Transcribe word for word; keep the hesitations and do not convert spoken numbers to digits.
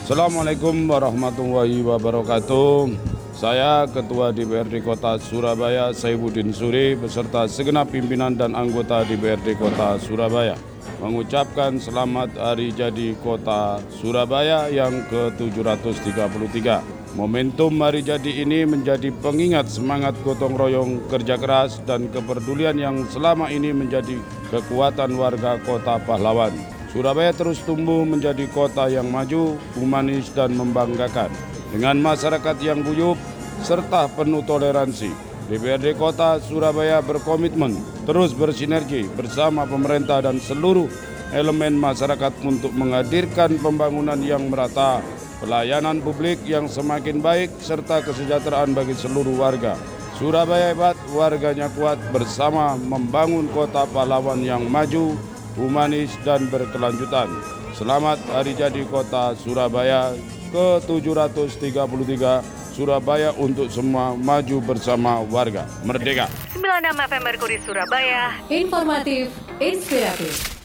Assalamualaikum warahmatullahi wabarakatuh. Saya Ketua D P R D Kota Surabaya Saifuddin Suri beserta segenap pimpinan dan anggota D P R D Kota Surabaya mengucapkan selamat hari jadi Kota Surabaya yang ke tujuh ratus tiga puluh tiga. Momentum hari jadi ini menjadi pengingat semangat gotong royong, kerja keras, dan kepedulian yang selama ini menjadi kekuatan warga Kota Pahlawan. Surabaya terus tumbuh menjadi kota yang maju, humanis, dan membanggakan. Dengan masyarakat yang guyup serta penuh toleransi, D P R D Kota Surabaya berkomitmen terus bersinergi bersama pemerintah dan seluruh elemen masyarakat untuk menghadirkan pembangunan yang merata, pelayanan publik yang semakin baik, serta kesejahteraan bagi seluruh warga. Surabaya hebat, warganya kuat, bersama membangun Kota Pahlawan yang maju, humanis, dan berkelanjutan. Selamat Hari Jadi Kota Surabaya ke tujuh ratus tiga puluh tiga. Surabaya untuk semua, maju bersama warga. Merdeka! sembilan puluh enam F M Merkuri Surabaya. Informatif, inspiratif.